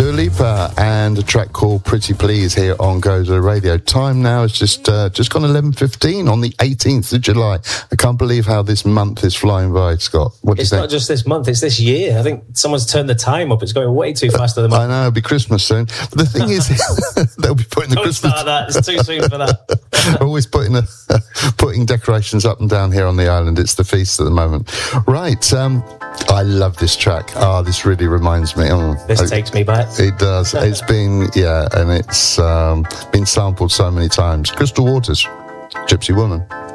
Dua Lipa and a track called Pretty Please here on Gozo Radio. Time now is just gone 11:15 on the 18th of July. I can't believe how this month is flying by, Scott. What do you think? It's not just this month, it's this year. I think someone's turned the time up. It's going way too fast at the moment. I know, it'll be Christmas soon. But the thing is, they'll be putting the Christmas... Don't start that, it's too soon for that. Always putting decorations up and down here on the island. It's the feast at the moment. Right, I love this track. This really reminds me. This takes me back. It does. It's been, and it's been sampled so many times. Crystal Waters, Gypsy Woman.